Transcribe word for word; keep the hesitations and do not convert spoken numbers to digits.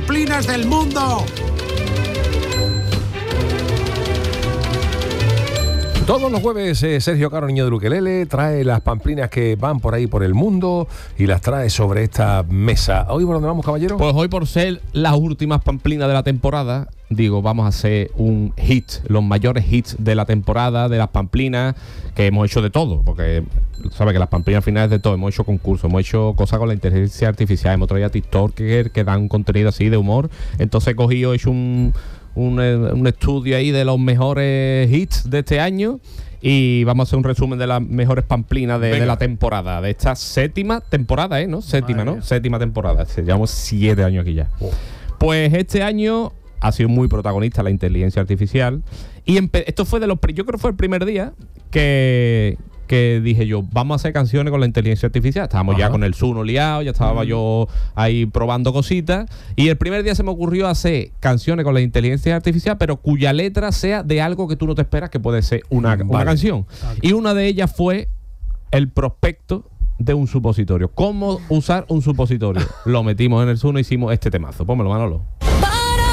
pamplinas del mundo. Todos los jueves eh, Sergio Caro, niño del ukelele, trae las pamplinas que van por ahí por el mundo y las trae sobre esta mesa. ¿Hoy por dónde vamos, caballero? Pues hoy, por ser las últimas pamplinas de la temporada, digo, vamos a hacer un hit, los mayores hits de la temporada, de las pamplinas, que hemos hecho de todo, porque sabes que las pamplinas al final es de todo. Hemos hecho concursos, hemos hecho cosas con la inteligencia artificial, hemos traído a TikTokers que dan contenido así de humor. Entonces he cogido, he hecho un... Un, un estudio ahí de los mejores hits de este año y vamos a hacer un resumen de las mejores pamplinas de, de la temporada, de esta séptima temporada, ¿eh? ¿No? Séptima, Madre ¿no? Mía. Séptima temporada. Llevamos siete años aquí ya. Oh. Pues este año ha sido muy protagonista la inteligencia artificial y esto fue de los... Yo creo que fue el primer día que... que dije yo, vamos a hacer canciones con la inteligencia artificial. Estábamos Ajá. ya con el Suno liado, ya estaba mm. yo ahí probando cositas. Y el primer día se me ocurrió hacer canciones con la inteligencia artificial, pero cuya letra sea de algo que tú no te esperas que puede ser una, vale. una canción. Vale. Y una de ellas fue el prospecto de un supositorio. ¿Cómo usar un supositorio? Lo metimos en el Suno y hicimos este temazo. Pónmelo, Manolo.